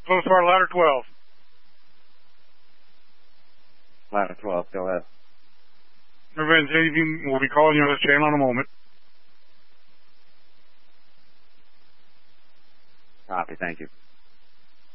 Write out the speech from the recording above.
Coast Guard ladder 12. Ladder 12, go ahead. Revenge Agent will be calling you on this channel in a moment. Copy, thank you.